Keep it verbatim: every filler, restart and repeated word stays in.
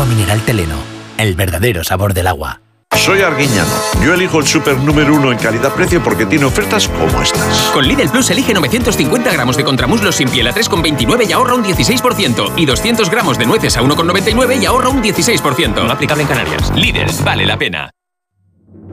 mineral Teleno, el verdadero sabor del agua. Soy Arguiñano. Yo elijo el súper número uno en calidad-precio porque tiene ofertas como estas. Con Lidl Plus elige novecientos cincuenta gramos de contramuslos sin piel a tres con veintinueve y ahorra un dieciséis por ciento. Y doscientos gramos de nueces a uno con noventa y nueve y ahorra un dieciséis por ciento. No aplicable en Canarias. Lidl, vale la pena.